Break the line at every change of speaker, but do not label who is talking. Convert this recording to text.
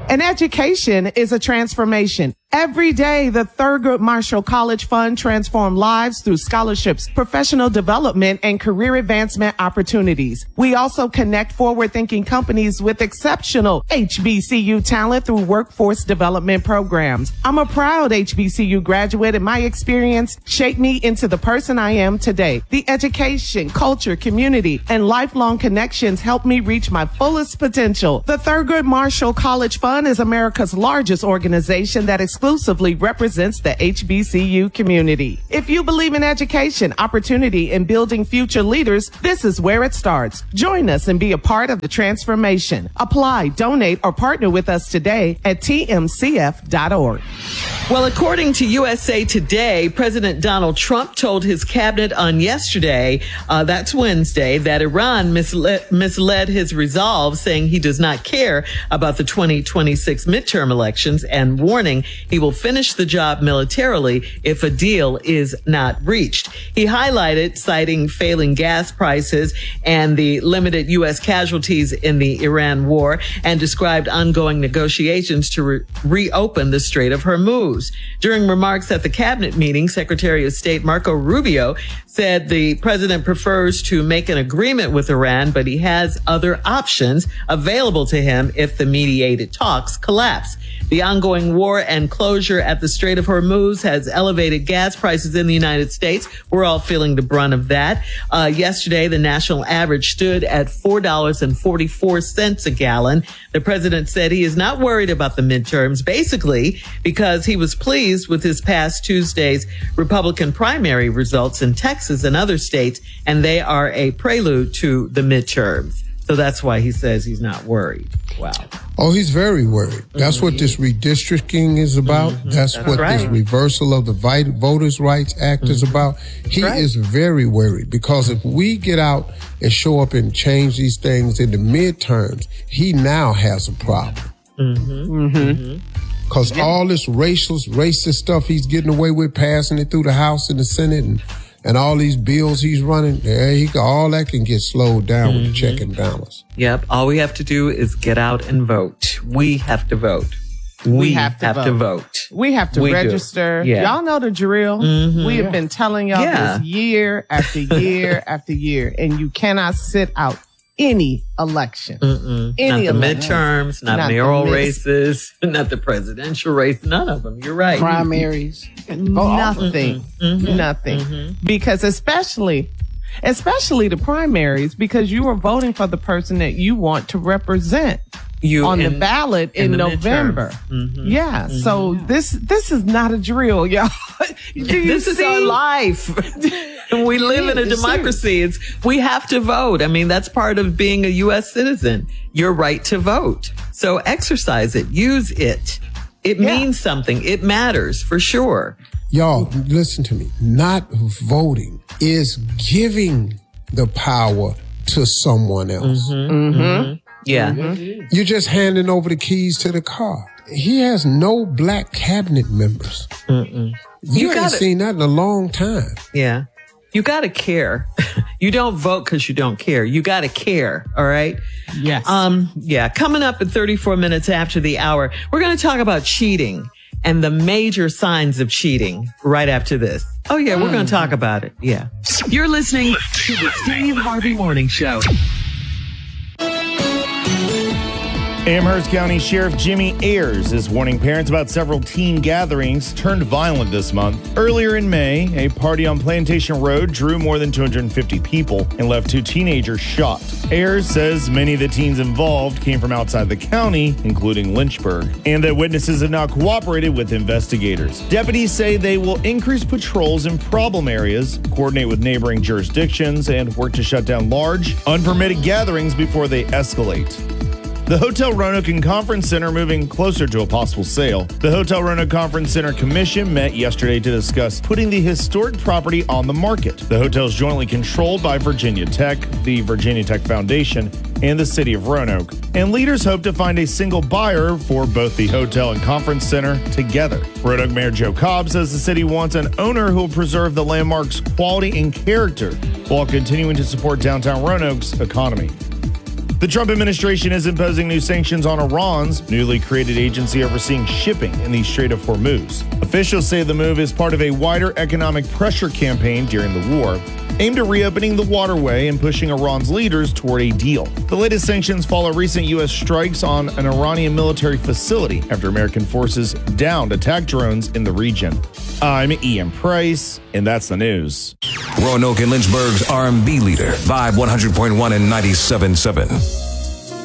An education is a transformation. Every day, the Thurgood Marshall College Fund transforms lives through scholarships, professional development, and career advancement opportunities. We also connect forward-thinking companies with exceptional HBCU talent through workforce development programs. I'm a proud HBCU graduate, and my experience shaped me into the person I am today. The education, culture, community, and lifelong connections helped me reach my fullest potential. The Thurgood Marshall College Fund is America's largest organization that exclusively represents the HBCU community. If you believe in education, opportunity, and building future leaders, this is where it starts. Join us and be a part of the transformation. Apply, donate, or partner with us today at tmcf.org.
Well, according to USA Today, President Donald Trump told his cabinet on yesterday, that's Wednesday, that Iran misled his resolve, saying he does not care about the 2026 midterm elections and warning he will finish the job militarily if a deal is not reached. He highlighted, citing failing gas prices and the limited U.S. casualties in the Iran war, and described ongoing negotiations to reopen the Strait of Hormuz. During remarks at the cabinet meeting, Secretary of State Marco Rubio said the president prefers to make an agreement with Iran, but he has other options available to him if the mediated talks collapse. The ongoing war and closure at the Strait of Hormuz has elevated gas prices in the United States. We're all feeling the brunt of that. Yesterday, the national average stood at $4.44 a gallon. The president said he is not worried about the midterms, basically because he was pleased with his past Tuesday's Republican primary results in Texas and other states, and they are a prelude to the midterms. So that's why he says he's not worried. Wow.
Oh, he's very worried. That's what this redistricting is about. That's what this reversal of the Voters' Rights Act is about. He is very worried because if we get out and show up and change these things in the midterms, he now has a problem. Because all this racist stuff he's getting away with, passing it through the House and the Senate, and all these bills he's running, all that can get slowed down with the check and balance.
Yep. All we have to do is get out and vote. We have to vote. We have to vote.
We have to register. Y'all know the drill. We have been telling y'all this year after year after year, and you cannot sit out any election.
Not the midterms, not mayoral races, not the presidential race, none of them. You're right.
Primaries. Nothing. Because especially the primaries, because you are voting for the person that you want to represent you on the ballot in November. So this is not a drill, y'all.
This is our life. We live in a democracy. We have to vote. I mean, that's part of being a U.S. citizen. Your right to vote. So exercise it. Use it. It means something. It matters for sure.
Y'all, listen to me. Not voting is giving the power to someone else. You're just handing over the keys to the car. He has no black cabinet members. You haven't seen that in a long time.
Yeah. You got to care. You don't vote because you don't care. You got to care. All right.
Yes.
Coming up at 34 minutes after the hour, we're going to talk about cheating and the major signs of cheating right after this. Oh, yeah. We're going to talk about it. Yeah.
You're listening to the Steve Harvey Morning Show.
Amherst County Sheriff Jimmy Ayers is warning parents about several teen gatherings turned violent this month. Earlier in May, a party on Plantation Road drew more than 250 people and left 2 teenagers shot. Ayers says many of the teens involved came from outside the county, including Lynchburg, and that witnesses have not cooperated with investigators. Deputies say they will increase patrols in problem areas, coordinate with neighboring jurisdictions, and work to shut down large, unpermitted gatherings before they escalate. The Hotel Roanoke and Conference Center moving closer to a possible sale. The Hotel Roanoke Conference Center Commission met yesterday to discuss putting the historic property on the market. The hotel is jointly controlled by Virginia Tech, the Virginia Tech Foundation, and the city of Roanoke. And leaders hope to find a single buyer for both the hotel and conference center together. Roanoke Mayor Joe Cobb says the city wants an owner who will preserve the landmark's quality and character while continuing to support downtown Roanoke's economy. The Trump administration is imposing new sanctions on Iran's newly created agency overseeing shipping in the Strait of Hormuz. Officials say the move is part of a wider economic pressure campaign during the war, aimed at reopening the waterway and pushing Iran's leaders toward a deal. The latest sanctions follow recent U.S. strikes on an Iranian military facility after American forces downed attack drones in the region. I'm Ian Price, and that's the news.
Roanoke and Lynchburg's R&B leader, Vibe 100.1 and 97.7.